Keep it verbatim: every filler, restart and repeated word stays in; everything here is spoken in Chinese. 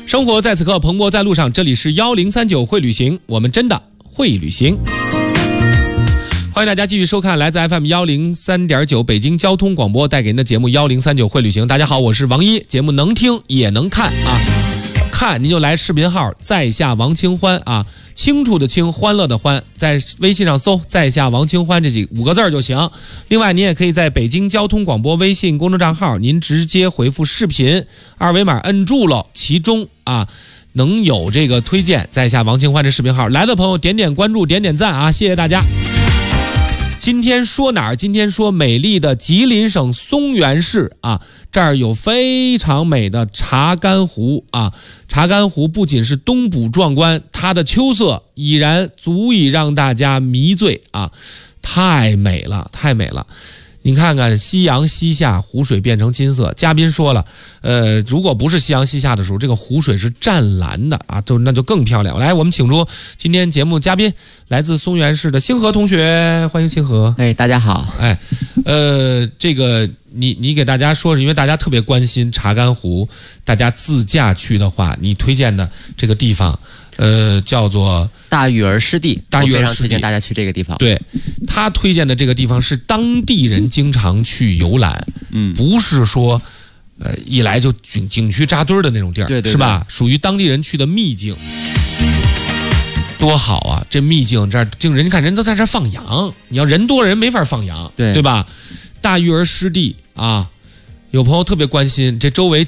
生活在此刻，蓬勃在路上。这里是一零三九会旅行，我们真的会旅行。欢迎大家继续收看来自 F M 一零三点九北京交通广播带给您的节目一零三九会旅行。大家好，我是王一，节目能听也能看啊。看您就来视频号在下王清欢啊，清楚的清，欢乐的欢，在微信上搜在下王清欢这几五个字就行。另外您也可以在北京交通广播微信公众账号，您直接回复视频二维码摁住了，其中啊能有这个推荐在下王清欢这视频号，来的朋友点点关注，点点赞啊，谢谢大家。今天说哪儿？今天说美丽的吉林省松原市啊，这儿有非常美的查干湖啊。查干湖不仅是东捕壮观，它的秋色已然足以让大家迷醉啊，太美了，太美了。你看看夕阳西下，湖水变成金色。嘉宾说了，呃，如果不是夕阳西下的时候，这个湖水是湛蓝的啊，就那就更漂亮。来，我们请出今天节目嘉宾，来自松原市的星河同学，欢迎星河。 哎，大家好。 哎，呃，这个你你给大家说，因为大家特别关心查干湖，大家自驾去的话，你推荐的这个地方。呃，叫做大峪儿湿地， 大峪儿湿地， 我非常推荐大家去这个地方。 对，他推荐的这个地方是当地人经常去游览，嗯，不是说，呃，一来就景景区扎堆的那种地儿， 对对对， 是吧？属于当地人去的秘境，多好啊！这秘境这儿，就人看人都在这儿放羊，你要人多人没法放羊， 对对吧？大峪儿湿地啊，有朋友特别关心这周围